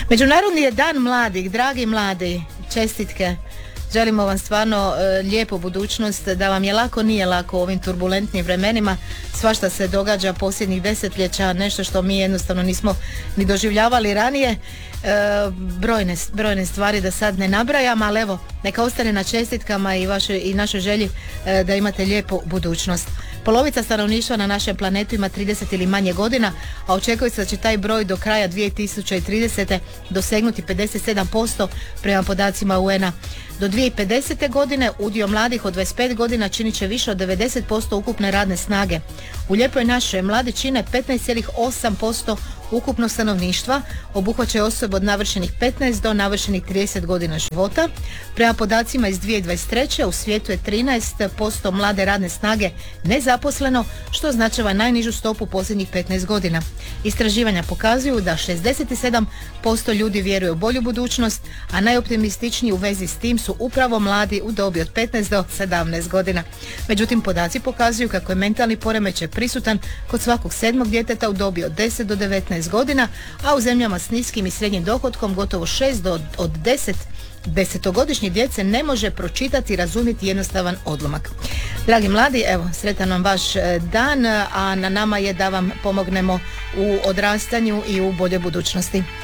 Međunarodni je dan mladih, dragi mladi, čestitke. Želimo vam stvarno lijepu budućnost, da vam je lako, nije lako u ovim turbulentnim vremenima. Svašta se događa posljednjih 10-ljeća, nešto što mi jednostavno nismo ni doživljavali ranije. Brojne stvari da sad ne nabrajam, ali evo, neka ostane na čestitkama i našoj želji da imate lijepu budućnost. Polovica stanovništva na našem planetu ima 30 ili manje godina, a očekuje se da će taj broj do kraja 2030. dosegnuti 57% prema podacima UN-a. Do 2050. godine udio mladih od 25 godina činit će više od 90% ukupne radne snage. U lijepoj našoj mladi čine 15,8% ukupnog stanovništva, obuhvaćaju osobe od navršenih 15 do navršenih 30 godina života. Prema podacima iz 2023. u svijetu je 13% mlade radne snage nezaposleno, što označava najnižu stopu posljednjih 15 godina. Istraživanja pokazuju da 67% ljudi vjeruje u bolju budućnost, a najoptimističniji u vezi s tim su upravo mladi u dobi od 15 do 17 godina. Međutim, podaci pokazuju kako je mentalni poremećaj prisutan kod svakog 7. djeteta u dobi od 10 do 19 godina, a u zemljama s niskim i srednjim dohotkom gotovo 6 od 10 desetogodišnje djece ne može pročitati i razumjeti jednostavan odlomak. Dragi mladi, evo, sretan vam vaš dan, a na nama je da vam pomognemo u odrastanju i u boljoj budućnosti.